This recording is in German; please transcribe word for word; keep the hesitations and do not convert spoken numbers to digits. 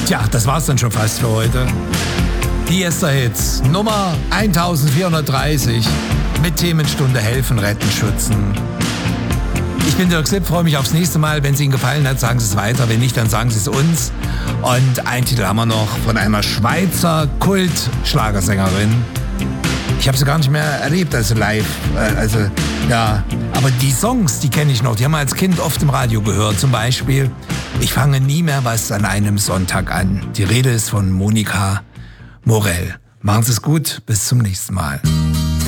Tja, das war's dann schon fast für heute. Die Esther-Hits Nummer eintausendvierhundertdreißig mit Themenstunde Helfen, Retten, Schützen. Ich bin Dirk Sipp, freue mich aufs nächste Mal. Wenn es Ihnen gefallen hat, sagen Sie es weiter. Wenn nicht, dann sagen Sie es uns. Und einen Titel haben wir noch von einer Schweizer Kult-Schlagersängerin. Ich habe sie gar nicht mehr erlebt, also live. Also, ja. Aber die Songs, die kenne ich noch. Die haben wir als Kind oft im Radio gehört. Zum Beispiel Ich fange nie mehr was an einem Sonntag an. Die Rede ist von Monika Morell. Machen Sie es gut, bis zum nächsten Mal.